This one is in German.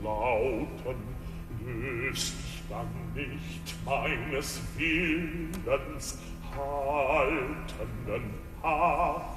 trauten, löst ich dann nicht meines Willens haltenden Atem.